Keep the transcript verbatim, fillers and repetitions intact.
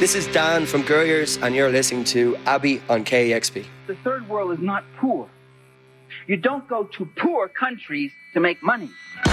This is Dan from Gurriers, and you're listening to Abbey on K X P. The third world is not poor. You don't go to poor countries to make money.